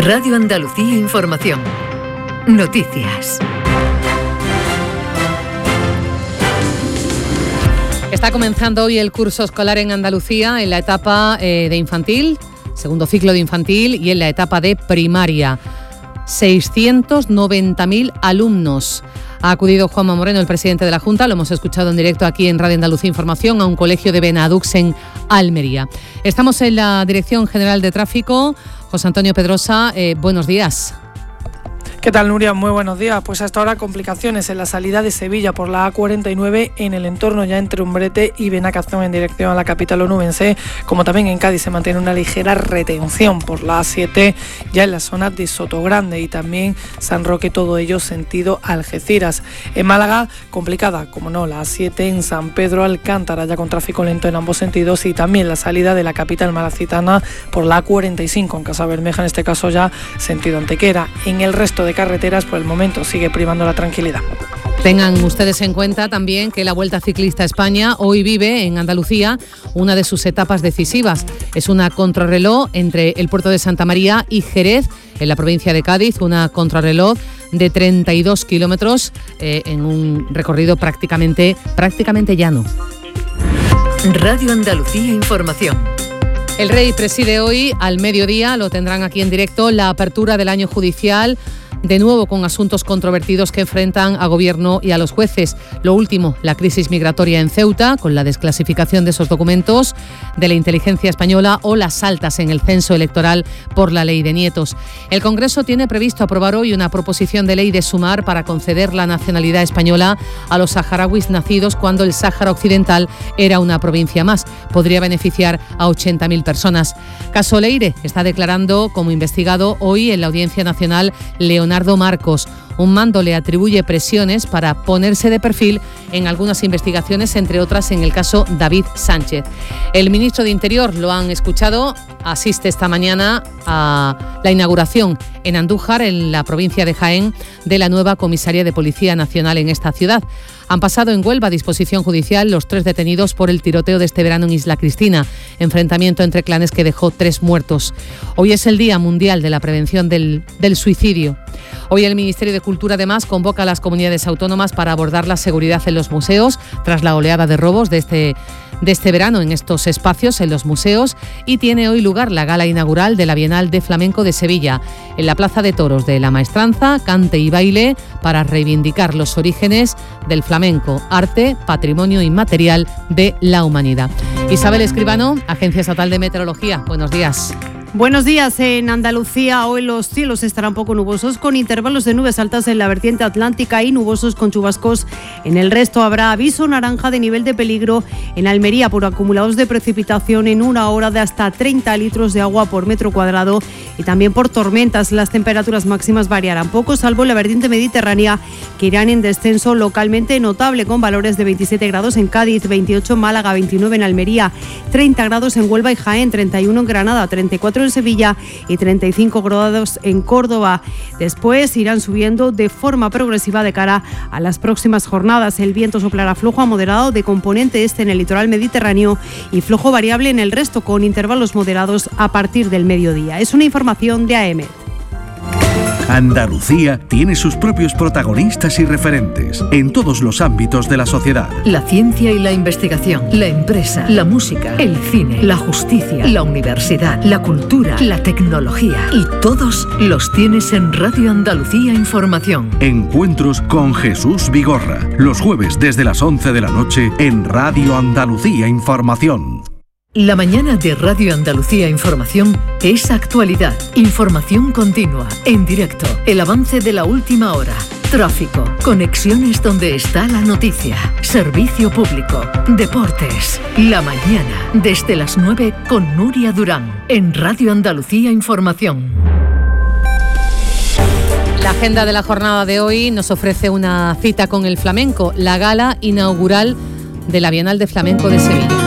Radio Andalucía Información. Noticias. Está comenzando hoy el curso escolar en Andalucía en la etapa de infantil, segundo ciclo de infantil, y en la etapa de primaria. 690.000 alumnos. Ha acudido Juanma Moreno, el presidente de la Junta, lo hemos escuchado en directo aquí en Radio Andalucía Información, a un colegio de Benadux en Almería. Estamos en la Dirección General de Tráfico. José Antonio Pedrosa, buenos días. ¿Qué tal, Nuria? Muy buenos días. Pues hasta ahora complicaciones en la salida de Sevilla por la A49 en el entorno ya entre Umbrete y Benacazón en dirección a la capital onubense, como también en Cádiz se mantiene una ligera retención por la A7 ya en la zona de Sotogrande y también San Roque, todo ello sentido Algeciras. En Málaga, complicada, como no, la A7 en San Pedro Alcántara ya con tráfico lento en ambos sentidos y también la salida de la capital malacitana por la A45 en Casabermeja, en este caso ya sentido Antequera. En el resto de carreteras por el momento sigue primando la tranquilidad. Tengan ustedes en cuenta también que la Vuelta Ciclista a España hoy vive en Andalucía una de sus etapas decisivas. Es una contrarreloj entre el puerto de Santa María y Jerez, en la provincia de Cádiz, una contrarreloj de 32 kilómetros en un recorrido prácticamente llano. Radio Andalucía Información. El Rey preside hoy al mediodía, lo tendrán aquí en directo, la apertura del año judicial, de nuevo con asuntos controvertidos que enfrentan a Gobierno y a los jueces. Lo último, la crisis migratoria en Ceuta, con la desclasificación de esos documentos de la inteligencia española o las altas en el censo electoral por la ley de nietos. El Congreso tiene previsto aprobar hoy una proposición de ley de sumar para conceder la nacionalidad española a los saharauis nacidos cuando el Sáhara Occidental era una provincia más. Podría beneficiar a 80.000 personas. Caso Leire está declarando como investigado hoy en la Audiencia Nacional Leonardo Marcos. Un mando le atribuye presiones para ponerse de perfil en algunas investigaciones, entre otras en el caso David Sánchez. El ministro de Interior, lo han escuchado, asiste esta mañana a la inauguración en Andújar, en la provincia de Jaén, de la nueva comisaría de Policía Nacional en esta ciudad. Han pasado en Huelva a disposición judicial los 3 detenidos por el tiroteo de este verano en Isla Cristina, enfrentamiento entre clanes que dejó 3 muertos. Hoy es el Día Mundial de la Prevención del Suicidio. Hoy el Ministerio de Cultura, además, convoca a las comunidades autónomas para abordar la seguridad en los museos tras la oleada de robos de este verano en estos espacios, en los museos, y tiene hoy lugar la gala inaugural de la Bienal de Flamenco de Sevilla, en la Plaza de Toros de la Maestranza, cante y baile para reivindicar los orígenes del flamenco, arte, patrimonio inmaterial de la humanidad. Isabel Escribano, Agencia Estatal de Meteorología, buenos días. Buenos días. En Andalucía hoy los cielos estarán poco nubosos con intervalos de nubes altas en la vertiente atlántica y nubosos con chubascos. En el resto habrá aviso naranja de nivel de peligro en Almería por acumulados de precipitación en una hora de hasta 30 litros de agua por metro cuadrado y también por tormentas. Las temperaturas máximas variarán poco, salvo en la vertiente mediterránea, que irán en descenso localmente notable con valores de 27 grados en Cádiz, 28 en Málaga, 29 en Almería, 30 grados en Huelva y Jaén, 31 en Granada, 34 en Sevilla y 35 grados en Córdoba. Después irán subiendo de forma progresiva de cara a las próximas jornadas. El viento soplará flojo a moderado de componente este en el litoral mediterráneo y flojo variable en el resto, con intervalos moderados a partir del mediodía. Es una información de AEMET. Andalucía tiene sus propios protagonistas y referentes en todos los ámbitos de la sociedad. La ciencia y la investigación, la empresa, la música, el cine, la justicia, la universidad, la cultura, la tecnología. Y todos los tienes en Radio Andalucía Información. Encuentros con Jesús Vigorra, los jueves desde las 11 de la noche en Radio Andalucía Información. La mañana de Radio Andalucía Información es actualidad, información continua, en directo, el avance de la última hora, tráfico, conexiones donde está la noticia, servicio público, deportes. La mañana, desde las 9 con Nuria Durán, en Radio Andalucía Información. La agenda de la jornada de hoy nos ofrece una cita con el flamenco, la gala inaugural de la Bienal de Flamenco de Sevilla.